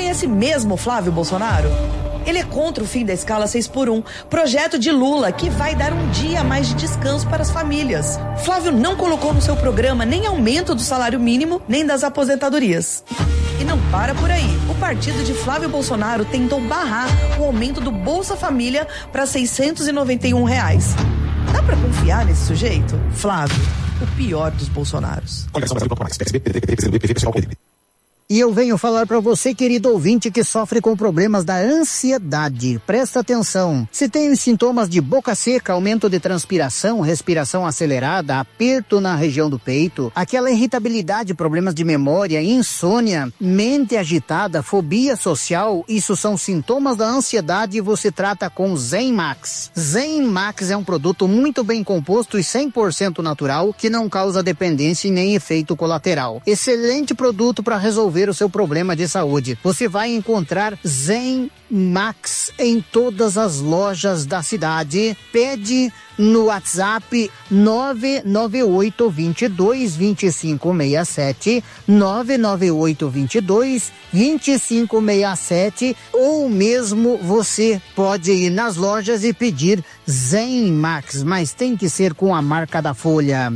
conhece mesmo Flávio Bolsonaro? Ele é contra o fim da escala 6x1, projeto de Lula que vai dar um dia a mais de descanso para as famílias. Flávio não colocou no seu programa nem aumento do salário mínimo, nem das aposentadorias. E não para por aí. O partido de Flávio Bolsonaro tentou barrar o aumento do Bolsa Família para R$ 691. Dá pra confiar nesse sujeito? Flávio, o pior dos Bolsonaros. E eu venho falar para você, querido ouvinte, que sofre com problemas da ansiedade. Presta atenção. Se tem sintomas de boca seca, aumento de transpiração, respiração acelerada, aperto na região do peito, aquela irritabilidade, problemas de memória, insônia, mente agitada, fobia social, isso são sintomas da ansiedade e você trata com Zen Max. Zen Max é um produto muito bem composto e 100% natural, que não causa dependência e nem efeito colateral. Excelente produto para resolver o seu problema de saúde. Você vai encontrar Zen Max em todas as lojas da cidade. Pede no WhatsApp 998222567, 998222567, ou mesmo você pode ir nas lojas e pedir Zen Max, mas tem que ser com a marca da Folha.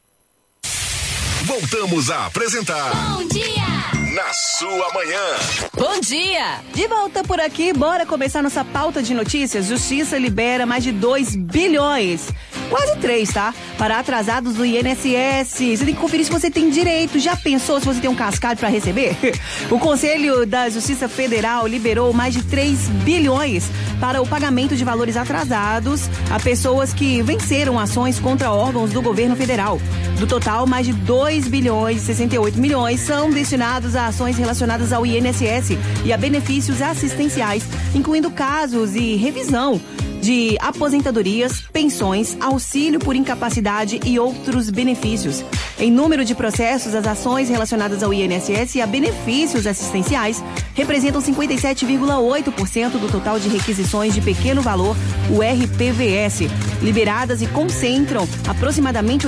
Voltamos a apresentar Bom Dia na sua manhã. Bom dia! De volta por aqui, bora começar nossa pauta de notícias. Justiça libera mais de 2 bilhões, quase 3, tá? Para atrasados do INSS. Você tem que conferir se você tem direito. Já pensou se você tem um cascalho para receber? O Conselho da Justiça Federal liberou mais de 3 bilhões para o pagamento de valores atrasados a pessoas que venceram ações contra órgãos do governo federal. Do total, mais de 2 bilhões e 68 milhões são destinados a ações relacionadas ao INSS e a benefícios assistenciais, incluindo casos e revisão de aposentadorias, pensões, auxílio por incapacidade e outros benefícios. Em número de processos, as ações relacionadas ao INSS e a benefícios assistenciais representam 57,8% do total de requisições de pequeno valor, o RPVS, liberadas e concentram aproximadamente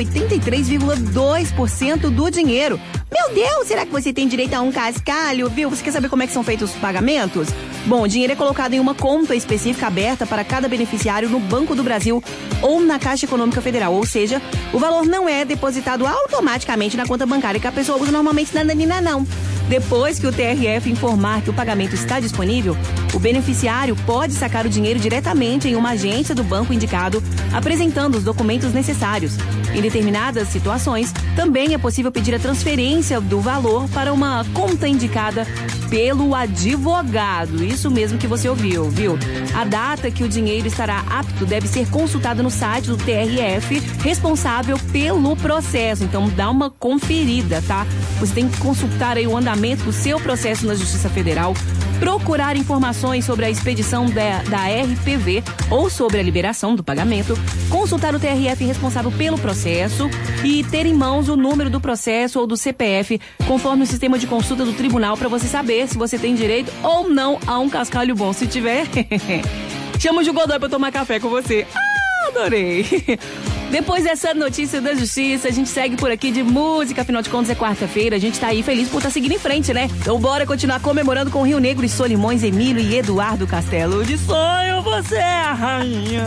83,2% do dinheiro. Meu Deus, será que você tem direito a um cascalho, viu? Você quer saber como é que são feitos os pagamentos? Bom, o dinheiro é colocado em uma conta específica aberta para cada beneficiário no Banco do Brasil ou na Caixa Econômica Federal, ou seja, o valor não é depositado automaticamente na conta bancária que a pessoa usa normalmente na Danina, não. Depois que o TRF informar que o pagamento está disponível, o beneficiário pode sacar o dinheiro diretamente em uma agência do banco indicado, apresentando os documentos necessários. Em determinadas situações, também é possível pedir a transferência do valor para uma conta indicada pelo advogado. Isso mesmo que você ouviu, viu? A data que o dinheiro estará apto deve ser consultada no site do TRF, responsável pelo processo. Então, dá uma conferida, tá? Você tem que consultar aí o andamento do seu processo na Justiça Federal, procurar informações sobre a expedição da RPV ou sobre a liberação do pagamento, consultar o TRF responsável pelo processo e ter em mãos o número do processo ou do CPF, conforme o sistema de consulta do tribunal, para você saber se você tem direito ou não a um cascalho bom. Se tiver, chama o Gil Godoy pra tomar café com você. Ah, adorei! Depois dessa notícia da justiça, a gente segue por aqui de música, afinal de contas é quarta-feira, a gente tá aí feliz por estar seguindo em frente, né? Então bora continuar comemorando com Rio Negro e Solimões, Emílio e Eduardo Castelo. De sonho você é a rainha.